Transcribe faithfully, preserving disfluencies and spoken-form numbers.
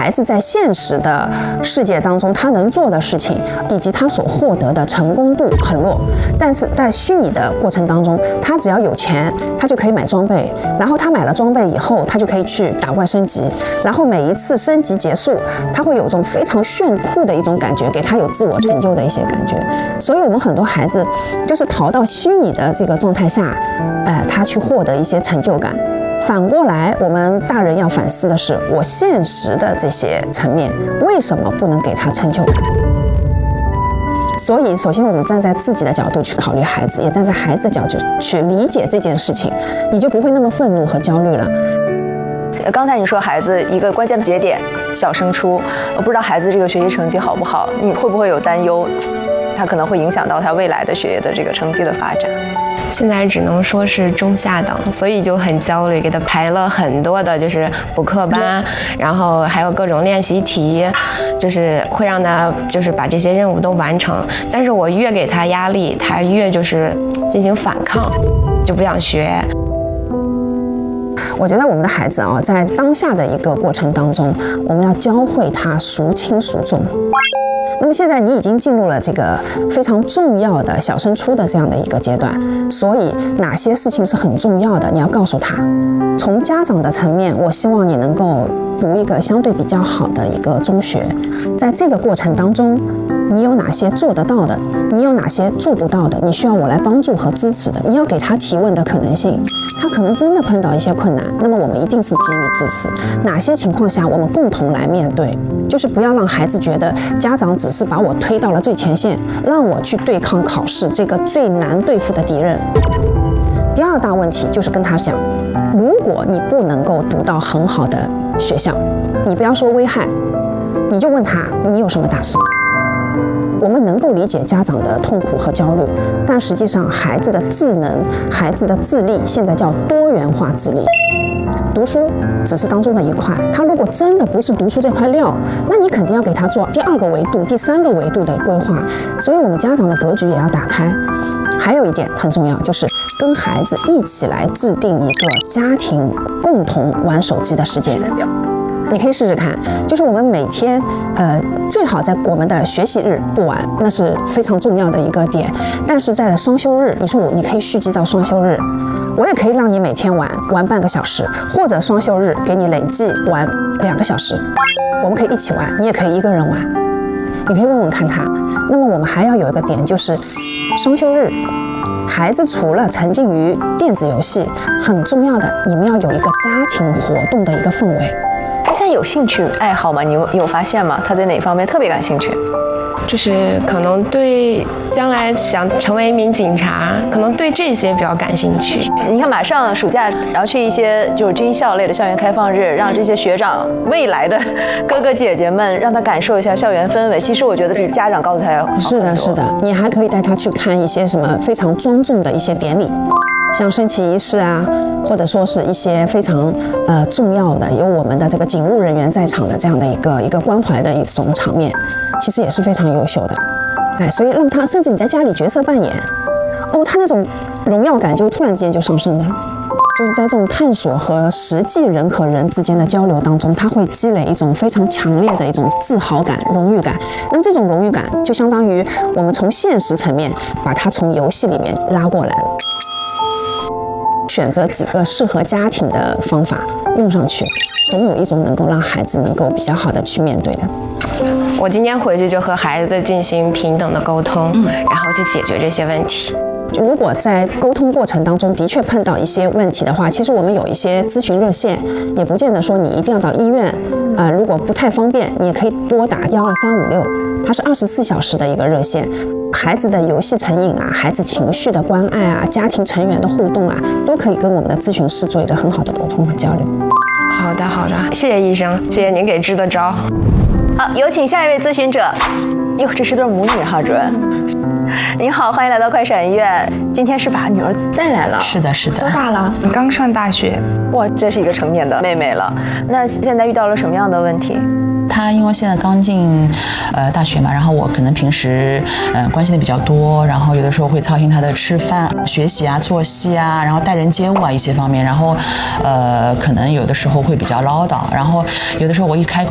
孩子在现实的世界当中他能做的事情以及他所获得的成功度很弱，但是在虚拟的过程当中，他只要有钱，他就可以买装备，然后他买了装备以后，他就可以去打怪升级，然后每一次升级结束，他会有一种非常炫酷的一种感觉，给他有自我成就的一些感觉。所以我们很多孩子就是逃到虚拟的这个状态下，呃，他去获得一些成就感。反过来，我们大人要反思的是，我现实的这些层面为什么不能给他成就感？所以，首先我们站在自己的角度去考虑孩子，也站在孩子的角度去理解这件事情，你就不会那么愤怒和焦虑了。 刚才你说孩子一个关键的节点小升初，我不知道孩子这个学习成绩好不好，你会不会有担忧？他可能会影响到他未来的学业的这个成绩的发展。 现在只能说是中下等，所以就很焦虑，给他排了很多的就是补课班，然后还有各种练习题，就是会让他就是把这些任务都完成。但是我越给他压力，他越就是进行反抗，就不想学。 我觉得我们的孩子啊，在当下的一个过程当中，我们要教会他孰轻孰重。那么现在你已经进入了这个非常重要的小升初的这样的一个阶段，所以哪些事情是很重要的，你要告诉他。从家长的层面，我希望你能够读一个相对比较好的一个中学，在这个过程当中，你有哪些做得到的，你有哪些做不到的，你需要我来帮助和支持的，你要给他提问的可能性。他可能真的碰到一些困难，那么我们一定是给予支持。哪些情况下我们共同来面对，就是不要让孩子觉得家长只是把我推到了最前线，让我去对抗考试这个最难对付的敌人。第二大问题就是跟他讲，如果你不能够读到很好的学校，你不要说危害，你就问他你有什么打算。我们能够理解家长的痛苦和焦虑，但实际上孩子的智能、孩子的智力现在叫多元化智力。读书只是当中的一块，他如果真的不是读书这块料，那你肯定要给他做第二个维度、第三个维度的规划。所以我们家长的格局也要打开。还有一点很重要，就是跟孩子一起来制定一个家庭共同玩手机的时间表。你可以试试看，就是我们每天，呃，最好在我们的学习日不玩，那是非常重要的一个点。但是在双休日，你说我你可以续集到双休日，我也可以让你每天玩玩半个小时，或者双休日给你累计玩两个小时，我们可以一起玩，你也可以一个人玩，你可以问问看他。那么我们还要有一个点，就是双休日。孩子除了沉浸于电子游戏，很重要的，你们要有一个家庭活动的一个氛围。 他现在有兴趣爱好吗？你有有发现吗？他对哪方面特别感兴趣？ 就是可能对将来想成为一名警察，可能对这些比较感兴趣。 你看，马上暑假，然后去一些就是军校类的校园开放日，让这些学长未来的哥哥姐姐们让他感受一下校园氛围。其实我觉得比家长告诉他要好。 是的，是的，你还可以带他去看一些什么非常庄重的一些典礼。像升旗仪式啊，或者说是一些非常呃重要的有我们的这个警务人员在场的这样的一个一个关怀的一种场面，其实也是非常优秀的。哎，所以让他甚至你在家里角色扮演，哦，他那种荣耀感就突然之间就上升了。就是在这种探索和实际人和人之间的交流当中，他会积累一种非常强烈的一种自豪感、荣誉感。那么这种荣誉感就相当于我们从现实层面把他从游戏里面拉过来了。选择几个适合家庭的方法用上去，总有一种能够让孩子能够比较好的去面对的。 我今天回去就和孩子进行平等的沟通，嗯、然后去解决这些问题。 如果在沟通过程当中的确碰到一些问题的话，其实我们有一些咨询热线，也不见得说你一定要到医院。呃，如果不太方便，你也可以拨打幺二三五六，它是二十四小时的一个热线。孩子的游戏成瘾啊，孩子情绪的关爱啊，家庭成员的互动啊，都可以跟我们的咨询师做一个很好的沟通和交流。 好的，好的，谢谢医生，谢谢您给支的招。 好，有请下一位咨询者。哟，这是对母女哈，主任。您好，欢迎来到快闪医院。今天是把女儿带来了？ 是的，是的。 多大了？ 你刚上大学。 哇，这是一个成年的妹妹了。那现在遇到了什么样的问题？ 她因为现在刚进呃大学嘛，然后我可能平时嗯、呃、关心的比较多，然后有的时候会操心她的吃饭、学习啊、作息啊，然后待人接物啊一些方面，然后呃可能有的时候会比较唠叨，然后有的时候我一开口。